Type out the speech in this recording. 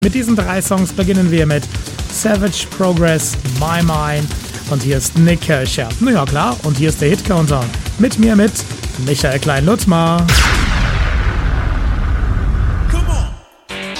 Mit diesen 3 Songs beginnen wir mit Savage Progress, My Mind und hier ist Nick Kircher. Na ja, klar, und hier ist der Hit-Countdown. Mit mir mit Michael Klein-Lutzmer.